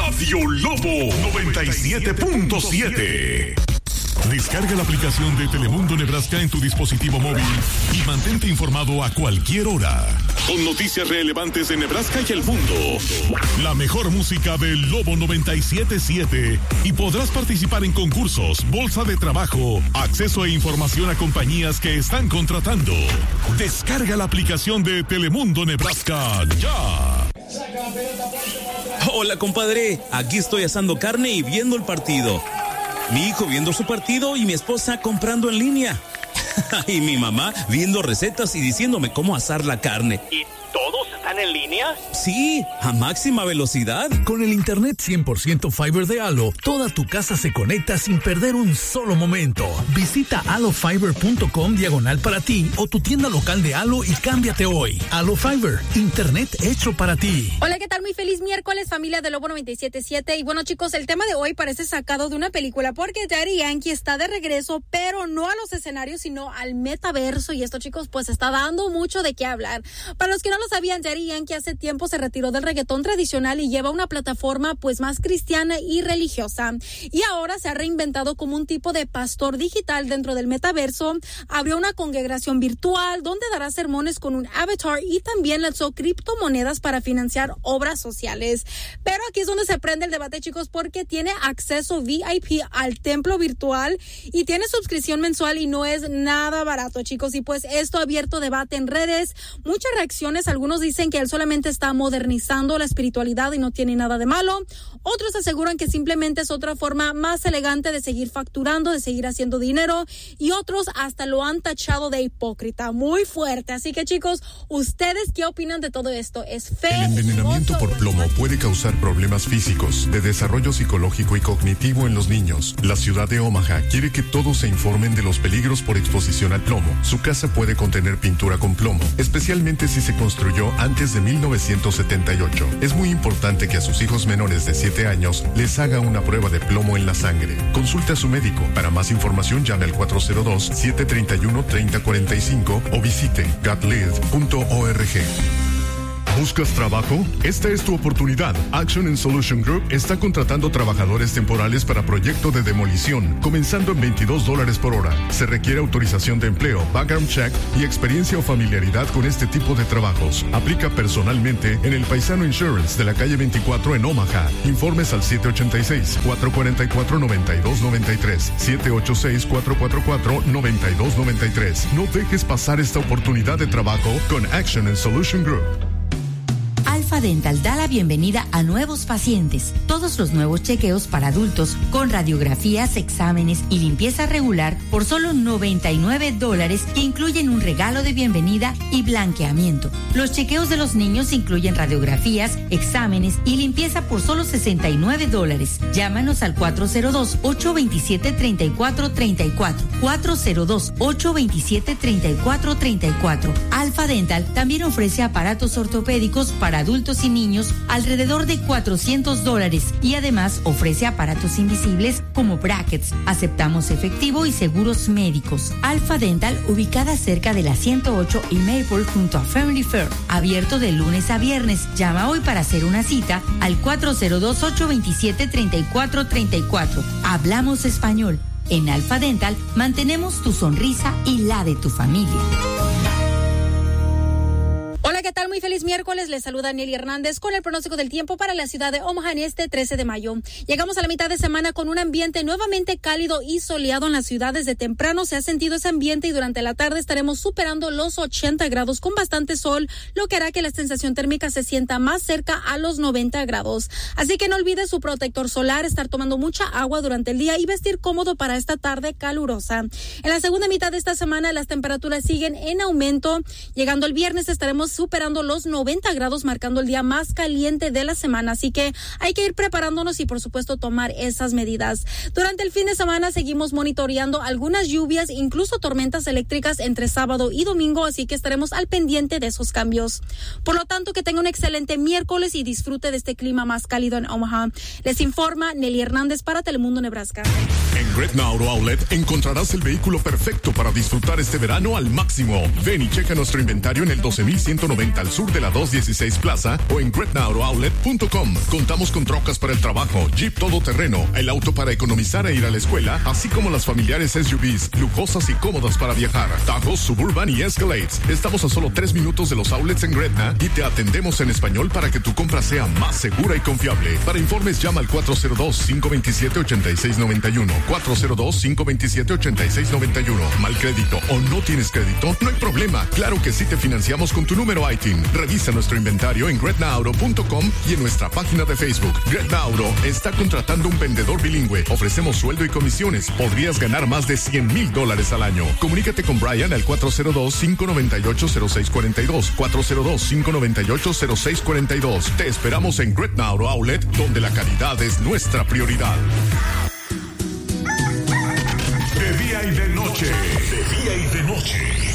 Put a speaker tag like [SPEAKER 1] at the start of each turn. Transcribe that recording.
[SPEAKER 1] Radio Lobo 97.7. Descarga la aplicación de Telemundo Nebraska en tu dispositivo móvil y mantente informado a cualquier hora. Con noticias relevantes de Nebraska y el mundo. La mejor música del Lobo 97.7. Y podrás participar en concursos, bolsa de trabajo, acceso e información a compañías que están contratando. Descarga la aplicación de Telemundo Nebraska ya.
[SPEAKER 2] Hola, compadre. Aquí estoy asando carne y viendo el partido. Mi hijo viendo su partido y mi esposa comprando en línea. Y mi mamá viendo recetas y diciéndome cómo asar la carne.
[SPEAKER 3] ¿Y todos están en línea?
[SPEAKER 2] Sí, a máxima velocidad.
[SPEAKER 4] Con el internet 100% Fiber de Allo, toda tu casa se conecta sin perder un solo momento. Visita allofiber.com/ para ti o tu tienda local de Allo y cámbiate hoy. Allo Fiber, internet hecho para ti.
[SPEAKER 5] Hola, ¿qué tal? Muy feliz miércoles, familia de Lobo 97.7. Y bueno, chicos, el tema de hoy parece sacado de una película porque Daddy Yankee está de regreso, pero no a los escenarios, sino al metaverso. Y esto, chicos, pues está dando mucho de qué hablar. Para los que no lo sabían, Daddy Yankee hace tiempo se retiró del reggaetón tradicional y lleva una plataforma pues más cristiana y religiosa. Y ahora se ha reinventado como un tipo de pastor digital dentro del metaverso. Abrió una congregación virtual donde dará sermones con un avatar y también lanzó criptomonedas para financiar obras sociales. Pero aquí es donde se prende el debate, chicos, porque tiene acceso VIP al templo virtual y tiene suscripción mensual y no es nada barato, chicos. Y pues esto ha abierto debate en redes, muchas reacciones. Algunos dicen que él solamente está modernizando la espiritualidad y no tiene nada de malo. Otros aseguran que simplemente es otra forma más elegante de seguir facturando, de seguir haciendo dinero, y otros hasta lo han tachado de hipócrita. Muy fuerte. Así que, chicos, ¿ustedes qué opinan de todo esto? ¿Es fe?
[SPEAKER 6] El envenenamiento por plomo puede causar problemas físicos, de desarrollo psicológico y cognitivo en los niños. La ciudad de Omaha quiere que todos se informen de los peligros por exposición al plomo. Su casa puede contener pintura con plomo, especialmente si se construyó antes de 1978. Es muy importante que a sus hijos menores de 7 años les haga una prueba de plomo en la sangre. Consulte a su médico. Para más información llame al 402-731-3045 o visite godlive.org. ¿Buscas trabajo? Esta es tu oportunidad. Action and Solution Group está contratando trabajadores temporales para proyecto de demolición, comenzando en $22 por hora. Se requiere autorización de empleo, background check y experiencia o familiaridad con este tipo de trabajos. Aplica personalmente en el Paisano Insurance de la calle 24 en Omaha. Informes al 786-444-9293. 786-444-9293. No dejes pasar esta oportunidad de trabajo con Action and Solution Group.
[SPEAKER 7] Alfa Dental da la bienvenida a nuevos pacientes. Todos los nuevos chequeos para adultos con radiografías, exámenes y limpieza regular por solo $99 que incluyen un regalo de bienvenida y blanqueamiento. Los chequeos de los niños incluyen radiografías, exámenes y limpieza por solo $69. Llámanos al 402-827-3434. 402-827-3434. Alfa Dental también ofrece aparatos ortopédicos para adultos y niños alrededor de $400 y además ofrece aparatos invisibles como brackets. Aceptamos efectivo y seguros médicos. Alfa Dental, ubicada cerca de la 108 y Maple junto a Family Fair. Abierto de lunes a viernes. Llama hoy para hacer una cita al 402-827-3434. Hablamos español. En Alfa Dental mantenemos tu sonrisa y la de tu familia.
[SPEAKER 5] Hola, ¿qué tal? Muy feliz miércoles. Les saluda Nelly Hernández con el pronóstico del tiempo para la ciudad de Omaha en este 13 de mayo. Llegamos a la mitad de semana con un ambiente nuevamente cálido y soleado en la ciudad. Desde temprano se ha sentido ese ambiente y durante la tarde estaremos superando los 80 grados con bastante sol, lo que hará que la sensación térmica se sienta más cerca a los 90 grados. Así que no olvide su protector solar, estar tomando mucha agua durante el día y vestir cómodo para esta tarde calurosa. En la segunda mitad de esta semana las temperaturas siguen en aumento. Llegando el viernes estaremos superando los 90 grados, marcando el día más caliente de la semana. Así que hay que ir preparándonos y, por supuesto, tomar esas medidas. Durante el fin de semana seguimos monitoreando algunas lluvias, incluso tormentas eléctricas entre sábado y domingo, así que estaremos al pendiente de esos cambios. Por lo tanto, que tenga un excelente miércoles y disfrute de este clima más cálido en Omaha. Les informa Nelly Hernández para Telemundo Nebraska.
[SPEAKER 6] En Gretna Auto Outlet encontrarás el vehículo perfecto para disfrutar este verano al máximo. Ven y checa nuestro inventario en el 12,190 frente al sur de la 216 Plaza o en GretnaAutoOutlet.com. Contamos con trocas para el trabajo, Jeep todoterreno, el auto para economizar e ir a la escuela, así como las familiares SUVs, lujosas y cómodas para viajar, Tajos, Suburban y Escalades. Estamos a solo 3 minutos de los outlets en Gretna y te atendemos en español para que tu compra sea más segura y confiable. Para informes llama al 402-527-8691. 402-527-8691. Mal crédito o no tienes crédito, no hay problema. Claro que sí te financiamos con tu número ITIN. Revisa nuestro inventario en GretnaAuto.com y en nuestra página de Facebook. Gretna Auto está contratando un vendedor bilingüe. Ofrecemos sueldo y comisiones. Podrías ganar más de $100,000 al año. Comunícate con Brian al 402-598-0642. 402-598-0642. Te esperamos en Gretna Auto Outlet, donde la calidad es nuestra prioridad.
[SPEAKER 1] De día y de noche. De día y de noche.